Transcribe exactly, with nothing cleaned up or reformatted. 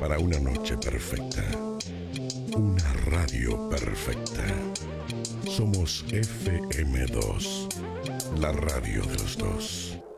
para una noche perfecta. Una radio perfecta. Somos F M dos, la radio de los dos.